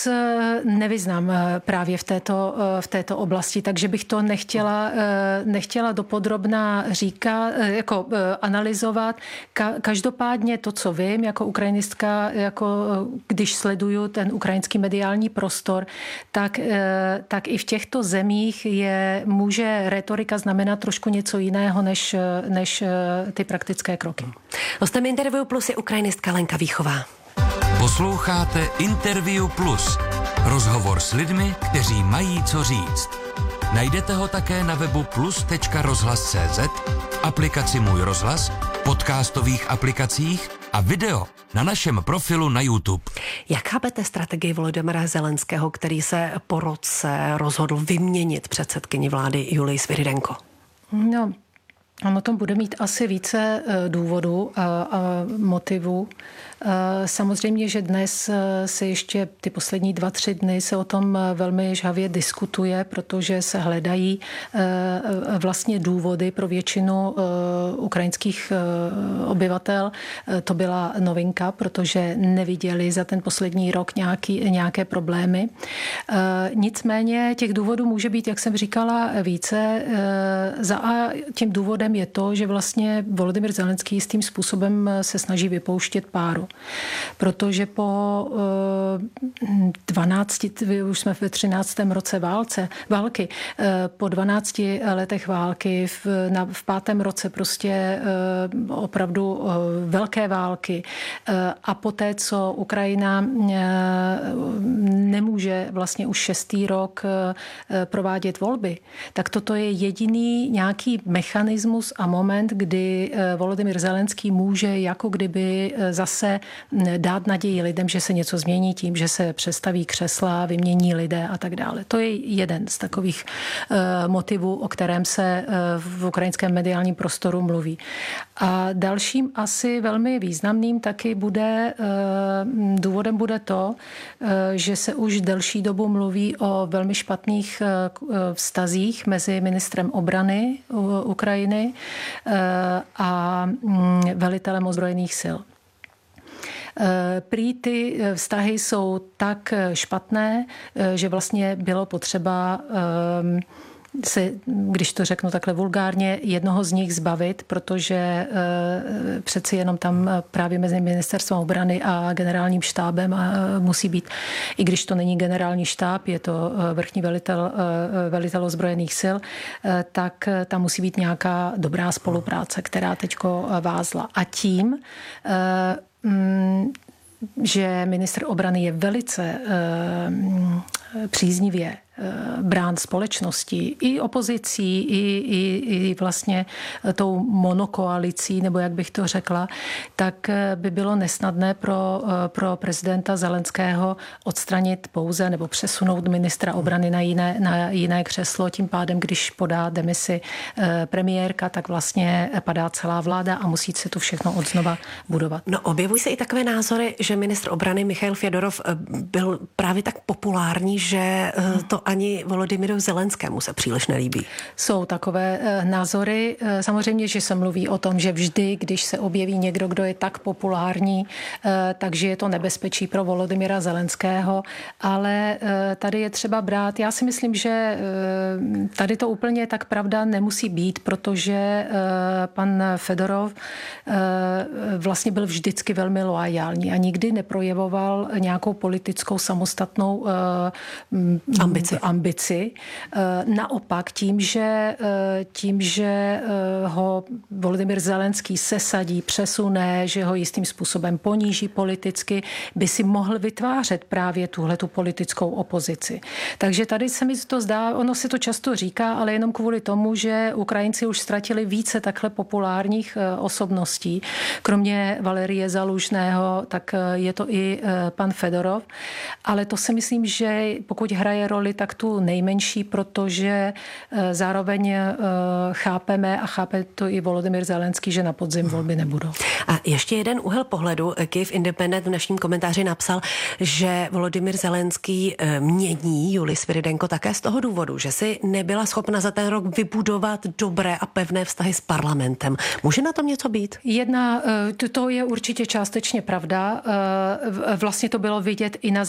moc nevyznám právě v této oblasti, takže bych to nechtěla dopodrobna analyzovat. Každopádně to, co vím jako ukrajinistka, když sleduju ten ukrajinský mediální prostor, tak i v těchto zemích může retorika znamenat trošku něco jiného než ty praktické kroky. Hostem Interview Plus je ukrajinistka Lenka Víchová. Posloucháte Interview Plus. Rozhovor s lidmi, kteří mají co říct. Najdete ho také na webu plus.rozhlas.cz, aplikaci Můj rozhlas, podcastových aplikacích a video na našem profilu na YouTube. Jak chápete strategii Volodymyra Zelenského, který se po roce rozhodl vyměnit předsedkyni vlády Julii Sviridenko? No, ono to bude mít asi více důvodů a motivů. Samozřejmě, že dnes se ještě ty poslední 2-3 dny se o tom velmi žhavě diskutuje, protože se hledají vlastně důvody pro většinu ukrajinských obyvatel. To byla novinka, protože neviděli za ten poslední rok nějaké problémy. Nicméně těch důvodů může být, jak jsem říkala, více. Tím důvodem je to, že vlastně Volodymyr Zelenský s tím způsobem se snaží vypouštět páru. Protože po 12, už jsme ve 13. roce války, po 12 letech války, v 5. roce prostě opravdu velké války a poté, co Ukrajina nemůže vlastně už 6. rok provádět volby, tak toto je jediný nějaký mechanismus a moment, kdy Volodymyr Zelenský může jako kdyby zase dát naději lidem, že se něco změní tím, že se přestaví křesla, vymění lidé a tak dále. To je jeden z takových motivů, o kterém se v ukrajinském mediálním prostoru mluví. A dalším asi velmi významným taky důvodem bude to, že se už delší dobu mluví o velmi špatných vztazích mezi ministrem obrany Ukrajiny a velitelem ozbrojených sil. Prý ty vztahy jsou tak špatné, že vlastně bylo potřeba se, když to řeknu takhle vulgárně, jednoho z nich zbavit, protože přeci jenom tam právě mezi ministerstvem obrany a generálním štábem musí být, i když to není generální štáb, je to vrchní velitel ozbrojených sil, tak tam musí být nějaká dobrá spolupráce, která teďko vázla. A tím že ministr obrany je velice příznivě brán společností, i opozicí, i vlastně tou monokoalicí, nebo jak bych to řekla, tak by bylo nesnadné pro prezidenta Zelenského odstranit pouze nebo přesunout ministra obrany na jiné křeslo. Tím pádem, když podá demisi premiérka, tak vlastně padá celá vláda a musí se to všechno odznova budovat. No, objevují se i takové názory, že ministr obrany Michail Fjodorov byl právě tak populární, že to ani Volodymyru Zelenskému se příliš nelíbí. Jsou takové názory. Samozřejmě, že se mluví o tom, že vždy, když se objeví někdo, kdo je tak populární, takže je to nebezpečí pro Volodymyra Zelenského, ale tady je třeba brát. Já si myslím, že tady to úplně tak pravda nemusí být, protože pan Fedorov vlastně byl vždycky velmi loajální a nikdy neprojevoval nějakou politickou samostatnou ambici. Naopak tím, že ho Volodymyr Zelenský sesadí, přesune, že ho jistým způsobem poníží politicky, by si mohl vytvářet právě tuhletu politickou opozici. Takže tady se mi to zdá, ono si to často říká, ale jenom kvůli tomu, že Ukrajinci už ztratili více takhle populárních osobností. Kromě Valerie Zalužného, tak je to i pan Fedorov. Ale to si myslím, že pokud hraje roli, tak tu nejmenší, protože zároveň chápeme a chápe to i Volodymyr Zelenský, že na podzim volby nebudou. A ještě jeden úhel pohledu. Kyiv Independent v dnešním komentáři napsal, že Volodymyr Zelenský mění Julii Sviridenko také z toho důvodu, že si nebyla schopna za ten rok vybudovat dobré a pevné vztahy s parlamentem. Může na tom něco být? To je určitě částečně pravda. Vlastně to bylo vidět i na